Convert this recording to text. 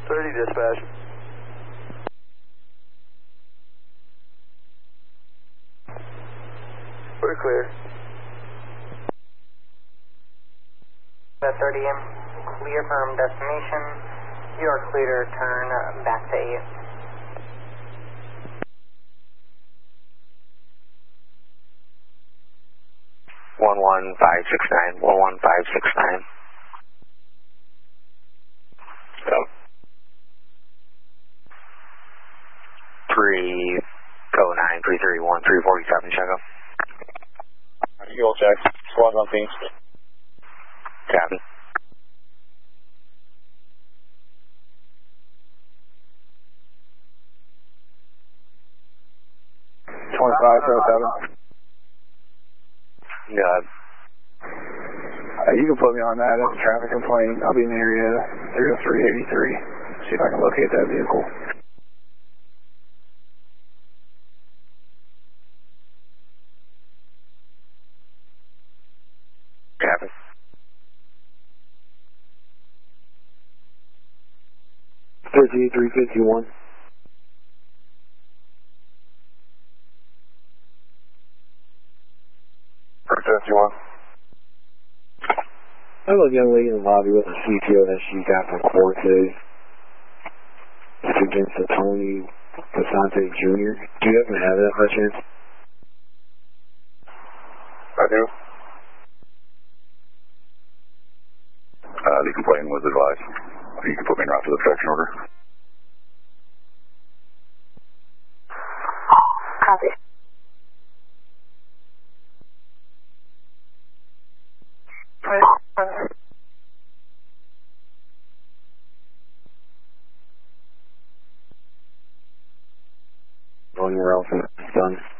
30 dispatch. We're clear. At 30M, clear from destination. You are clear to return back to 8. 11569, 11569. So, 309, 331, 347, check up. Fuel check, squad on Phoenix. Copy. You can put me on that as a traffic complaint. I'll be in the area 30383. See if I can locate that vehicle. Copy. Thirty 351. First you want? I have a young lady in the lobby with a CTO that she got from court today. It's against Tony Casante Jr. Do you happen to have that by chance? I do. The complaint was advised. You can put me in route to the protection order. Copy. Going where else it's done.